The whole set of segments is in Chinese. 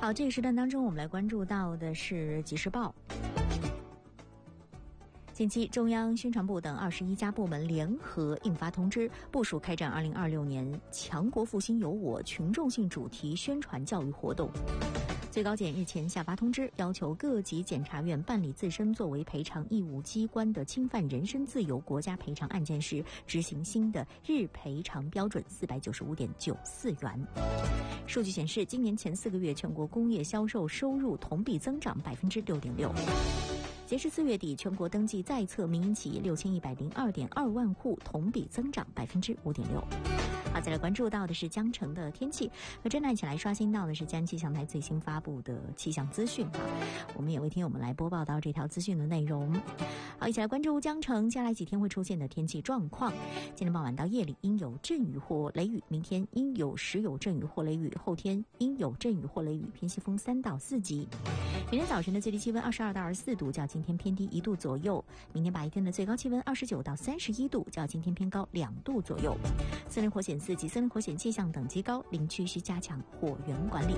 好，这个时段当中，我们来关注到的是《即时报》。近期，中央宣传部等21家部门联合印发通知，部署开展2026年强国复兴有我群众性主题宣传教育活动。最高检日前下发通知，要求各级检察院办理自身作为赔偿义务机关的侵犯人身自由国家赔偿案件时，执行新的日赔偿标准495.94元。数据显示，今年前4个月全国工业销售收入同比增长6.6%。截至4月底，全国登记在册民营企业6102.2万户，同比增长5.6%。好，再来关注到的是江城的天气，和侦探一起来刷新到的是江气象台最新发布的气象资讯。我们也为听友们来播报到这条资讯的内容。好，一起来关注江城接下来几天会出现的天气状况。今天傍晚到夜里应有阵雨或雷雨，明天应时有阵雨或雷雨，后天应有阵雨或雷雨，偏西风3到4级。明天早晨的最低气温22到24度，较今天偏低1度左右。明天白天的最高气温29到31度，较今天偏高2度左右。森林火险4级，森林火险气象等级高，林区需加强火源管理。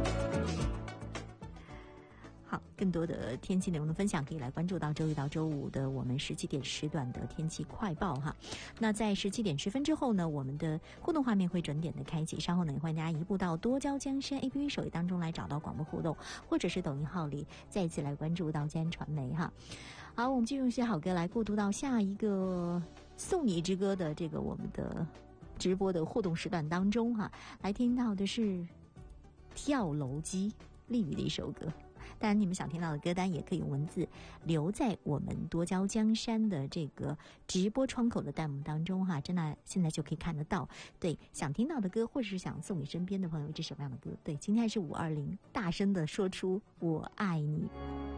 好，更多的天气内容的分享可以来关注到周一到周五的我们17点时段的天气快报哈。那在17点10分之后呢，我们的互动画面会准点的开启，稍后呢也欢迎大家移步到多交江山 APP 首页当中来找到广播互动，或者是抖音号里再一次来关注到江安传媒哈。好，我们进入一些好歌来过渡到下一个送你一支歌的这个我们的直播的互动时段当中哈，来听到的是跳楼机丽宇的一首歌。当然你们想听到的歌单也可以用文字留在我们多交江山的这个直播窗口的弹幕当中哈，真的现在就可以看得到。对，想听到的歌或者是想送给身边的朋友一支什么样的歌，对，今天是520，大声的说出我爱你。